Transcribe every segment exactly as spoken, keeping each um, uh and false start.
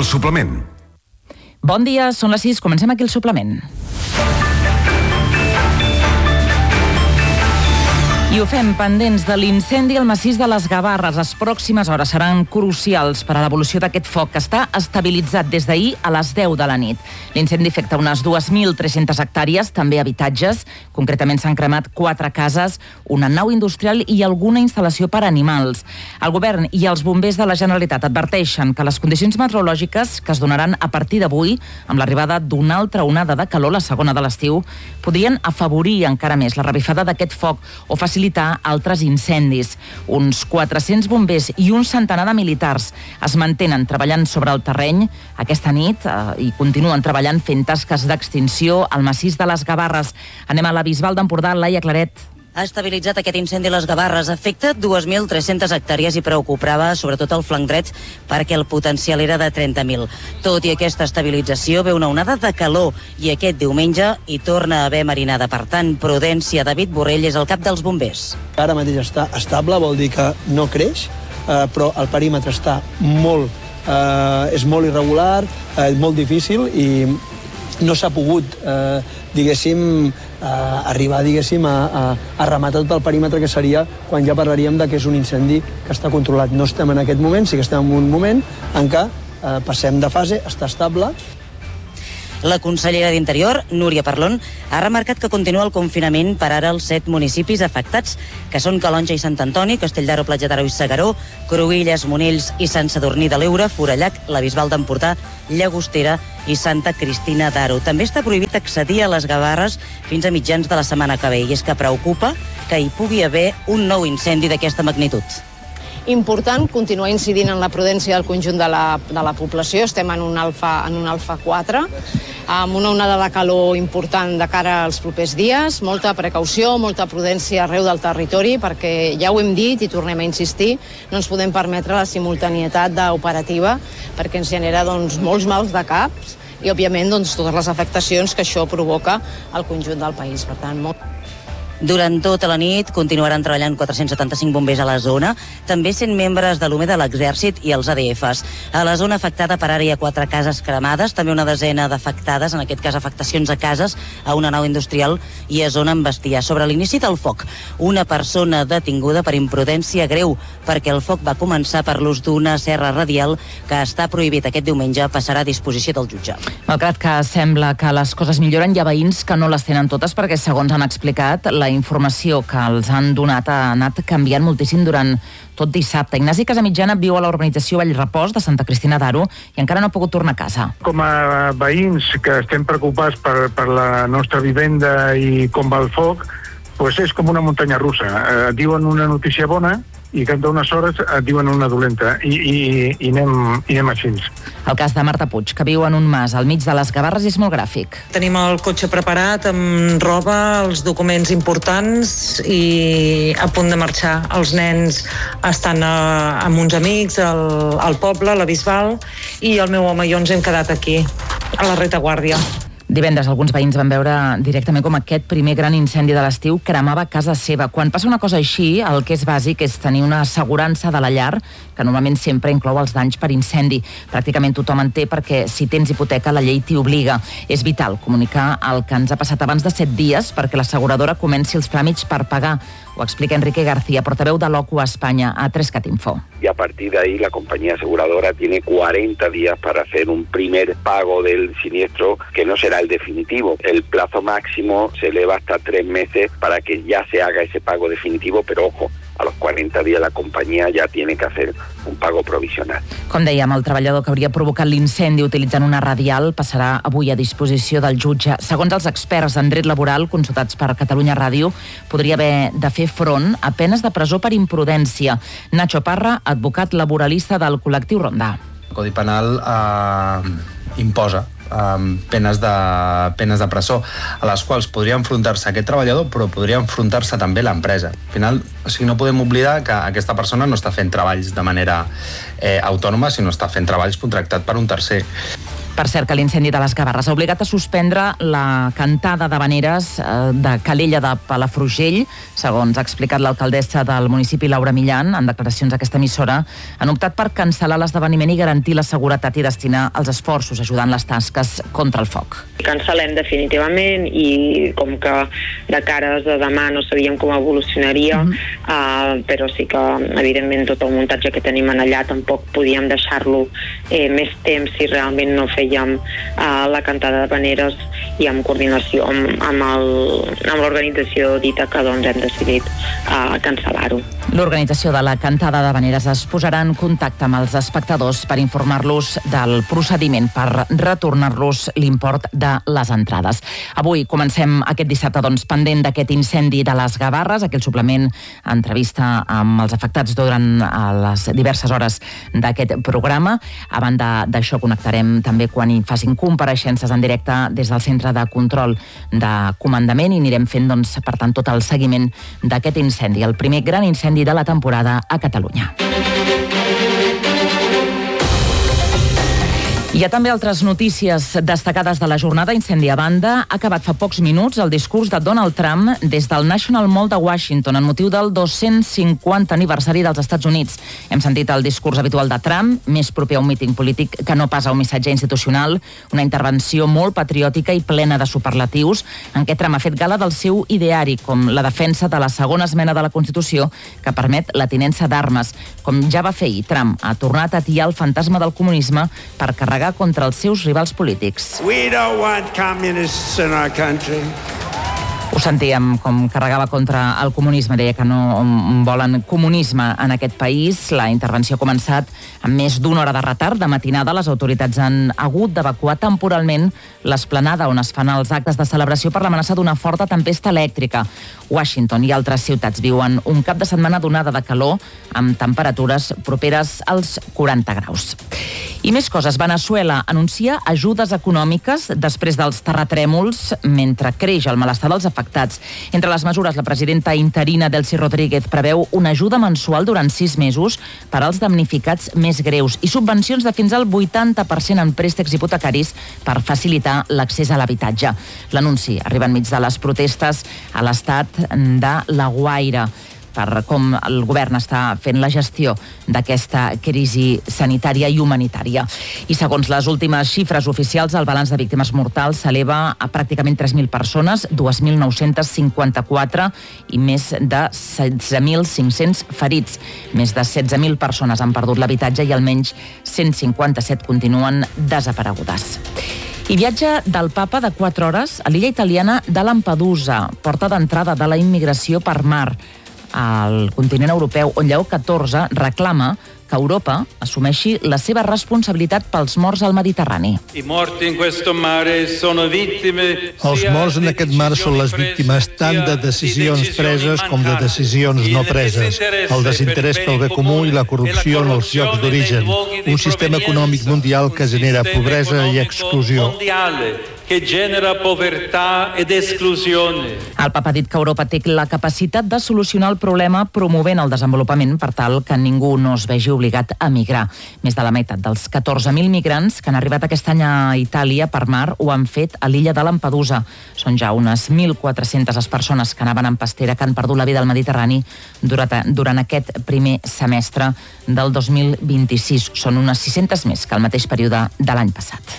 El suplement. Bon dia, són les sis, comencem aquí el suplement. I ho fem pendents de l'incendi al massís de les Gavarres. Les pròximes hores seran crucials per a l'evolució d'aquest foc, que està estabilitzat des d'ahir a les deu de la nit. L'incendi afecta unes dues mil tres-centes hectàrees, també habitatges. Concretament s'han cremat quatre cases, una nau industrial i alguna instal·lació per a animals. El govern i els bombers de la Generalitat adverteixen que les condicions meteorològiques que es donaran a partir d'avui, amb l'arribada d'una altra onada de calor, la segona de l'estiu, podrien afavorir encara més la revifada d'aquest foc o facilitar altres incendis. Uns quatre-cents bombers i un centenar de militars es mantenen treballant sobre el terreny aquesta nit eh, i continuen treballant fent tasques d'extinció al massís de les Gavarres. Anem a la Bisbal d'Empordà, Laia Claret. Ha estabilitzat aquest incendi a les Gavarres. Afecta dues mil tres-centes hectàrees i preocupava sobretot el flanc dret perquè el potencial era de trenta mil. Tot i aquesta estabilització ve una onada de calor i aquest diumenge hi torna a haver marinada. Per tant, prudència. David Borrell és el cap dels bombers. Ara mateix està estable, vol dir que no creix, eh, però el perímetre està molt, eh, és molt irregular, eh, molt difícil i no s'ha pogut, eh, diguéssim, eh, arribar, diguéssim, a, a, a rematar tot el perímetre, que seria quan ja parlaríem de que és un incendi que està controlat. No estem en aquest moment, sí que estem en un moment en què eh, passem de fase, està estable. La consellera d'Interior, Núria Parlon, ha remarcat que continua el confinament per ara als set municipis afectats, que són Calonja i Sant Antoni, Castell d'Aro, Platja d'Aro i Segaró, Cruïlles, Monells i Sant Sadurní de l'Eure, Forallac, la Bisbal d'Empordà, Llagostera i Santa Cristina d'Aro. També està prohibit accedir a les Gavarres fins a mitjans de la setmana que ve, i és que preocupa que hi pugui haver un nou incendi d'aquesta magnitud. Important continuar incidint en la prudència del conjunt de la, de la població. Estem en un alfa, en un alfa quatre, amb una onada de calor important de cara als propers dies, molta precaució, molta prudència arreu del territori, perquè ja ho hem dit i tornem a insistir, no ens podem permetre la simultanietat operativa, perquè ens genera doncs, molts mals de caps i, òbviament, doncs, totes les afectacions que això provoca al conjunt del país. Per tant, molt... Durant tota la nit continuaran treballant quatre-cents setanta-cinc bombers a la zona, també cent membres de l'U M E, de l'Exèrcit i els A D Fs. A la zona afectada per ara hi ha quatre cases cremades, també una desena d'afectades, en aquest cas afectacions a cases, a una nau industrial i a zona amb bestiar. Sobre l'inici del foc, una persona detinguda per imprudència greu, perquè el foc va començar per l'ús d'una serra radial que està prohibit aquest diumenge, passarà a disposició del jutge. Malgrat que sembla que les coses milloren, hi ha veïns que no les tenen totes perquè, segons han explicat, la informació que els han donat ha anat canviant moltíssim durant tot dissabte. Ignasi Casamitjana viu a la urbanització Vallrepòs de Santa Cristina d'Aro i encara no ha pogut tornar a casa. Com a veïns que estem preocupats per, per la nostra vivenda i com va el foc, pues és com una muntanya russa. Eh, diuen una notícia bona i cap d'unes hores et diuen una dolenta i, i, i, anem, i anem així. El cas de Marta Puig, que viu en un mas al mig de les Gavarres, és molt gràfic. Tenim el cotxe preparat amb roba, els documents importants i a punt de marxar. Els nens estan a, amb uns amics al, al poble, a la Bisbal, i el meu home i jo ens hem quedat aquí, a la retaguardia. Divendres alguns veïns van veure directament com aquest primer gran incendi de l'estiu cremava casa seva. Quan passa una cosa així, el que és bàsic és tenir una assegurança de la llar, que normalment sempre inclou els danys per incendi. Pràcticament tothom en té perquè si tens hipoteca la llei t'hi obliga. És vital comunicar el que ens ha passat abans de set dies perquè l'asseguradora comenci els tràmits per pagar. Ho explica Enrique García, portaveu de l'O C U a España, a tres cat info. Y a partir de ahí la compañía aseguradora tiene cuarenta días para hacer un primer pago del siniestro, que no será el definitivo. El plazo máximo se eleva hasta tres meses para que ya se haga ese pago definitivo, pero ojo, a los cuarenta días la compañía ya tiene que hacer un pago provisional. Com dèiem, el treballador que hauria provocat l'incendi utilitzant una radial passarà avui a disposició del jutge. Segons els experts en dret laboral consultats per Catalunya Ràdio, podria haver de fer front a penes de presó per imprudència. Nacho Parra, advocat laboralista del col·lectiu Ronda. El Codi Penal eh, imposa Um, penes, de, penes de presó, a les quals podria enfrontar-se aquest treballador, però podria enfrontar-se també l'empresa. Al final, o sigui, no podem oblidar que aquesta persona no està fent treballs de manera eh, autònoma, sinó està fent treballs contractats per un tercer. Per cert, que l'incendi de les Gavarres ha obligat a suspendre la cantada d'havaneres de Calella de Palafrugell. Segons ha explicat l'alcaldessa del municipi, Laura Millan, en declaracions a aquesta emissora, han optat per cancel·lar l'esdeveniment i garantir la seguretat i destinar els esforços ajudant les tasques contra el foc. Cancel·lem definitivament i com que de cara a demà no sabíem com evolucionaria, mm-hmm. uh, però sí que evidentment tot el muntatge que tenim en allà tampoc podíem deixar-lo eh, més temps si realment no fèiem uh, la cantada d'havaneres i en coordinació amb, amb, el, amb l'organització d'Ítaca doncs hem decidit uh, cancel·lar-ho. L'organització de la cantada d'havaneres es posarà en contacte amb els espectadors per informar-los del procediment per retornar-los l'import de les entrades. Avui comencem aquest dissabte doncs, pendent d'aquest incendi de les Gavarres, aquell suplement entrevista amb els afectats durant les diverses hores d'aquest programa. A banda d'això connectarem també quan hi facin compareixences en directe des del Centre de Control de Comandament i anirem fent doncs, per tant tot el seguiment d'aquest incendi, el primer gran incendi de la temporada a Catalunya. Hi ha també altres notícies destacades de la jornada. Incendi a banda, ha acabat fa pocs minuts el discurs de Donald Trump des del National Mall de Washington en motiu del dos-cents cinquanta aniversari dels Estats Units. Hem sentit el discurs habitual de Trump, més proper a un míting polític que no pas a un missatge institucional, una intervenció molt patriòtica i plena de superlatius, en què Trump ha fet gala del seu ideari, com la defensa de la segona esmena de la Constitució que permet la tinença d'armes. Com ja va fer ahir, Trump ha tornat a atiar el fantasma del comunisme per carregar contra els seus rivals polítics. We don't want communists in our country. Ho sentíem com carregava contra el comunisme, deia que no volen comunisme en aquest país. La intervenció ha començat amb més d'una hora de retard. De matinada, les autoritats han hagut d'evacuar temporalment l'esplanada on es fan els actes de celebració per l'amenaça d'una forta tempesta elèctrica. Washington i altres ciutats viuen un cap de setmana d'onada de calor amb temperatures properes als quaranta graus. I més coses. Veneçuela anuncia ajudes econòmiques després dels terratrèmols mentre creix el malestar dels afectats. Entre les mesures, la presidenta interina Delcy Rodríguez preveu una ajuda mensual durant sis mesos per als damnificats més greus i subvencions de fins al vuitanta per cent en préstecs hipotecaris per facilitar l'accés a l'habitatge. L'anunci arriba enmig de les protestes a l'estat de La Guaira per com el govern està fent la gestió d'aquesta crisi sanitària i humanitària. I segons les últimes xifres oficials, el balanç de víctimes mortals s'eleva a pràcticament tres mil persones, dos mil nou-cents cinquanta-quatre i més de setze mil cinc-cents ferits. Més de setze mil persones han perdut l'habitatge i almenys cent cinquanta-set continuen desaparegudes. I viatge del papa de quatre hores a l'illa italiana de Lampedusa, porta d'entrada de la immigració per mar al continent europeu, on Lleó catorze reclama que Europa assumeixi la seva responsabilitat pels morts al Mediterrani. Els morts en aquest mar són les víctimes tant de decisions preses com de decisions no preses, el desinterès pel bé comú i la corrupció en els llocs d'origen, un sistema econòmic mundial que genera pobresa i exclusió. que genera povertà ed esclusione. El papa ha dit que Europa té la capacitat de solucionar el problema promovent el desenvolupament per tal que ningú no es vegi obligat a migrar. Més de la meitat dels catorze mil migrants que han arribat aquest any a Itàlia per mar ho han fet a l'illa de Lampedusa. Són ja unes mil quatre-centes les persones que anaven en pastera que han perdut la vida al Mediterrani durant, durant aquest primer semestre del dos mil vint-i-sis. Són unes sis-centes més que el mateix període de l'any passat.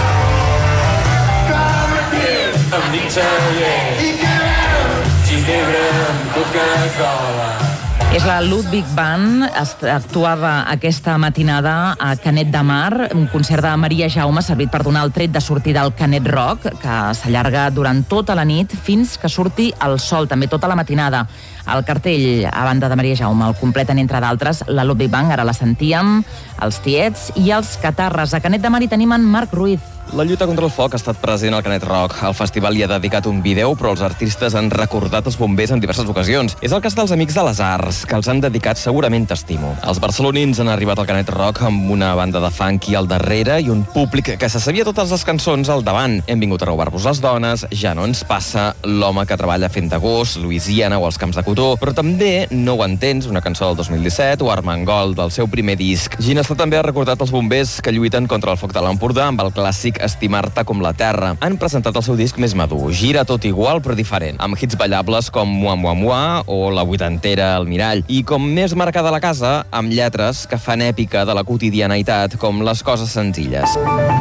És la Ludwig Band, actuava aquesta matinada a Canet de Mar, un concert de Maria Jaume servit per donar el tret de sortida al Canet Rock, que s'allarga durant tota la nit fins que surti el sol, també tota la matinada. El cartell, a banda de Maria Jaume, el completen, entre d'altres, la Ludwig Band, ara la sentíem, els Tiets i els Catarres. A Canet de Mar hi tenim en Marc Ruiz. La lluita contra el foc ha estat present al Canet Rock. El festival hi ha dedicat un vídeo, però els artistes han recordat els bombers en diverses ocasions. És el cas dels Amics de les Arts, que els han dedicat segurament t'estimo. Els barcelonins han arribat al Canet Rock amb una banda de funky al darrere i un públic que se sabia totes les cançons al davant. Hem vingut a robar-vos les dones, Ja no ens passa, L'home que treballa fent d'agost, Louisiana o Els camps de cotó, però també No ho entens, una cançó del dos mil disset, o Armengol, del seu primer disc. Ginestar també ha recordat els bombers que lluiten contra el foc de l'Empordà amb el clàssic Estimar-te com la terra. Han presentat el seu disc més madur, Gira tot igual però diferent, amb hits ballables com Mua Mua Mua o La vuitantera al mirall, i com més marcada la casa, amb lletres que fan èpica de la quotidianitat, com Les coses senzilles.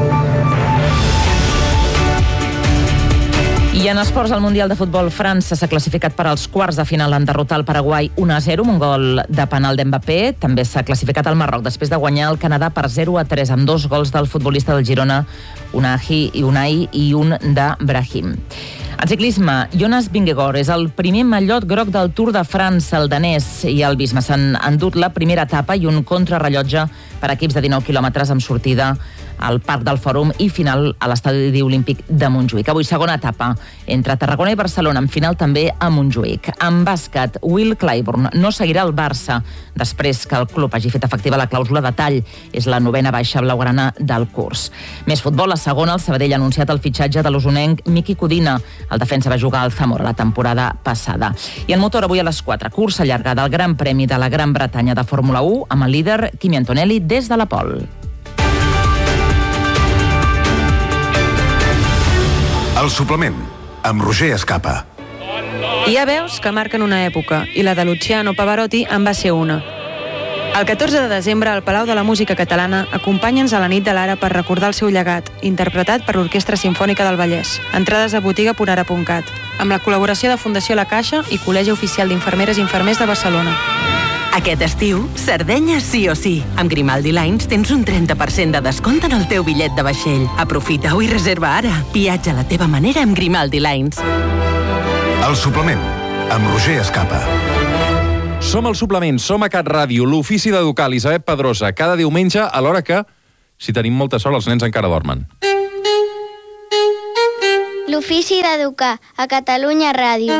I en esports, al Mundial de Futbol, França s'ha classificat per als quarts de final en derrotar el Paraguai un a zero amb un gol de penal d'Mbappé. També s'ha classificat el Marroc després de guanyar el Canadà per zero a tres amb dos gols del futbolista del Girona, Unai i Unai i un de Brahim. En ciclisme, Jonas Vingegaard és el primer mallot groc del Tour de France. El danès i el Bisma s'han endut la primera etapa i un contrarrellotge per equips de dinou quilòmetres amb sortida al Parc del Fòrum i final a l'Estadi Olímpic de Montjuïc. Avui segona etapa entre Tarragona i Barcelona, amb final també a Montjuïc. En bàsquet, Will Clyburn no seguirà al Barça després que el club hagi fet efectiva la clàusula de tall. És la novena baixa blaugrana del curs. Més futbol, a segona, el Sabadell ha anunciat el fitxatge de l'osonenc Miki Codina. El defensa va jugar al Zamora la temporada passada. I en motor, avui a les quatre, cursa llarga del Gran Premi de la Gran Bretanya de Fórmula u amb el líder Kimi Antonelli des de la pol. El suplement, amb Roger Escapa. Hi ha veus que marquen una època, i la de Luciano Pavarotti en va ser una. El catorze de desembre, al Palau de la Música Catalana, acompanya'ns a la nit de l'Ara per recordar el seu llegat, interpretat per l'Orquestra Simfònica del Vallès. Entrades a botiga punt ara punt cat, amb la col·laboració de Fundació La Caixa i Col·legi Oficial d'Infermeres i Infermers de Barcelona. Aquest estiu, Sardenya sí o sí. Amb Grimaldi Lines tens un trenta per cent de descompte en el teu bitllet de vaixell. Aprofita-ho i reserva ara. Viatja a la teva manera amb Grimaldi Lines. El suplement, amb Roger Escapa. Som al suplement, som a Cat Ràdio, l'ofici d'educar Elisabet Pedrosa, cada diumenge a l'hora que, si tenim molta sort, els nens encara dormen. L'ofici d'educar a Catalunya Ràdio.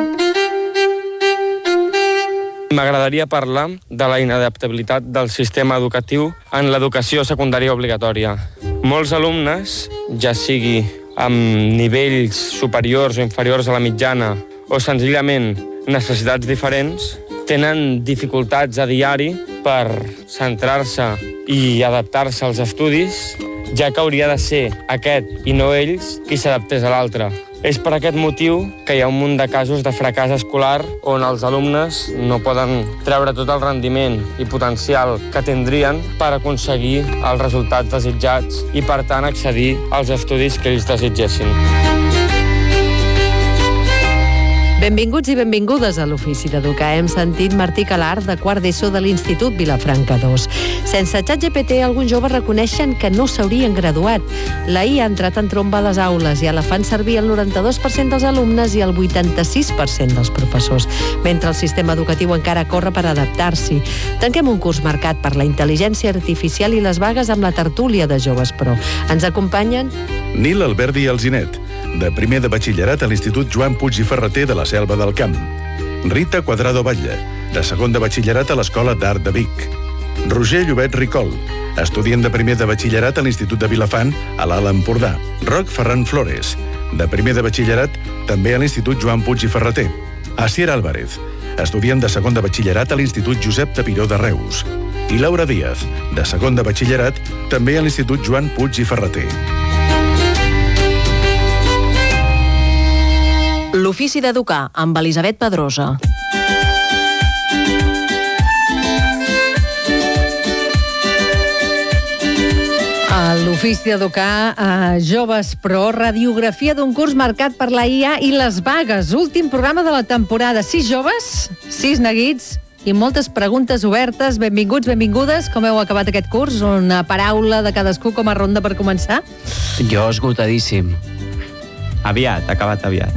M'agradaria parlar de la inadaptabilitat del sistema educatiu en l'educació secundària obligatòria. Molts alumnes, ja sigui amb nivells superiors o inferiors a la mitjana o senzillament necessitats diferents, tenen dificultats a diari per centrar-se i adaptar-se als estudis, ja que hauria de ser aquest i no ells qui s'adaptés a l'altre. És per aquest motiu que hi ha un munt de casos de fracàs escolar on els alumnes no poden treure tot el rendiment i potencial que tindrien per aconseguir els resultats desitjats i, per tant, accedir als estudis que ells desitgessin. Benvinguts i benvingudes a l'Ofici d'Educar. Hem sentit Martí Calart, de quart d'ESO de l'Institut Vilafranca dos. Sense ChatGPT, alguns joves reconeixen que no s'haurien graduat. La I A ha entrat en tromba a les aules i ja la fan servir el noranta-dos per cent dels alumnes i el vuitanta-sis per cent dels professors, mentre el sistema educatiu encara corre per adaptar-s'hi. Tanquem un curs marcat per la intel·ligència artificial i les vagues amb la tertúlia de Joves Pro. Ens acompanyen Nil Alberdi Alzinet, de primer de batxillerat a l'Institut Joan Puig i Ferreter de la Selva del Camp. Rita Quadrado Batlle, de segon de batxillerat a l'Escola d'Art de Vic. Roger Llobet Ricol, estudiant de primer de batxillerat a l'Institut de Vilafant, a l'Alt Empordà. Roc Ferran Flores, de primer de batxillerat també a l'Institut Joan Puig i Ferreter. Asier Álvarez, estudiant de segon de batxillerat a l'Institut Josep Tapiró de Reus. I Laura Díaz, de segon de batxillerat també a l'Institut Joan Puig i Ferreter. L'Ofici d'Educar, amb Elisabet Pedrosa. A l'Ofici d'Educar a Joves Pro, radiografia d'un curs marcat per la I A i les vagues. Últim programa de la temporada. Sis joves, sis neguits i moltes preguntes obertes. Benvinguts, benvingudes. Com heu acabat aquest curs? Una paraula de cadascú com a ronda per començar? Jo esgotadíssim. Aviat, acabat aviat.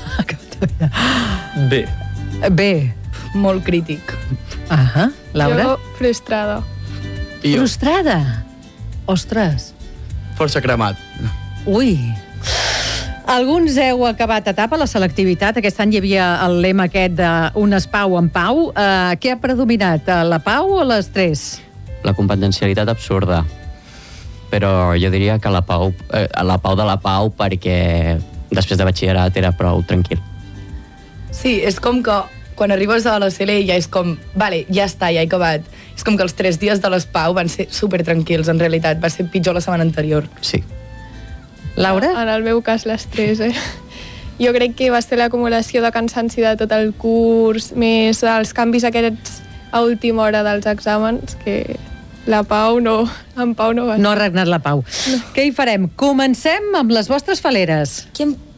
Bé. Bé. Molt crític. Ahà. Laura? Jo, frustrada. Frustrada? Ostres. Força cremat. Ui... Alguns heu acabat etapa a la selectivitat. Aquest any hi havia el lema aquest de unes pau en pau. Uh, què ha predominat, la pau o l'estrès? La competencialitat absurda. Però jo diria que la pau, eh, la pau de la pau, perquè després de batxillerat era prou tranquil. Sí, és com que quan arribes a la C L ja és com, vale, ja està, ja he acabat. És com que els tres dies de les pau van ser super tranquils, en realitat. Va ser pitjor la setmana anterior. Sí. Laura? En el meu cas, l'estrès, eh? Jo crec que va ser l'acumulació de cansanci de tot el curs, més els canvis aquests a última hora dels exàmens, que la pau no... En pau no va. No ha regnat la pau. No. Què hi farem? Comencem amb les vostres faleres. Qui em